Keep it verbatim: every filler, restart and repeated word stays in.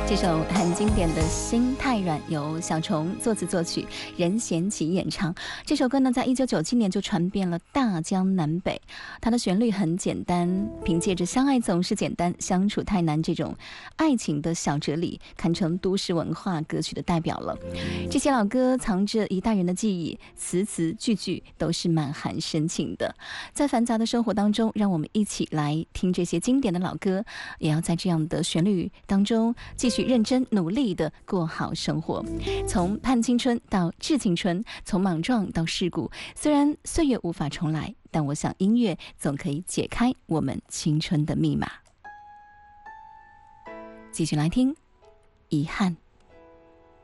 这首很经典的《心太软》由小虫作词作曲，任贤齐演唱。这首歌呢，在一九九七年就传遍了大江南北。它的旋律很简单，凭借着相爱总是简单，相处太难这种爱情的小哲理，堪称都市文化歌曲的代表了。这些老歌藏着一代人的记忆，词词句句都是满含深情的。在繁杂的生活当中，让我们一起来听这些经典的老歌，也要在这样的旋律当中继续认真努力地过好生活。从盼青春到致青春，从莽撞到世故，虽然岁月无法重来，但我想音乐总可以解开我们青春的密码。继续来听遗憾。